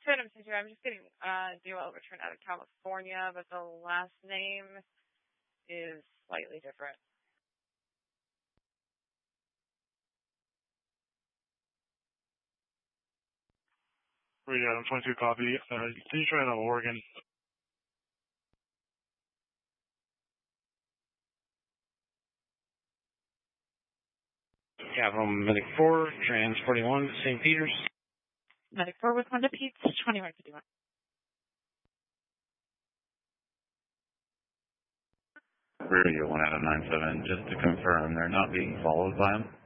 Phantom 2, I'm just getting DOL return out of California, but the last name is slightly different. Radio Adam 22 copy. Can you try out Oregon? Capital Medic 4, Trans 41, St. Peter's. Medic 4 with Honda Pete, 2151. Radio 1 out of 97, just to confirm, they're not being followed by them?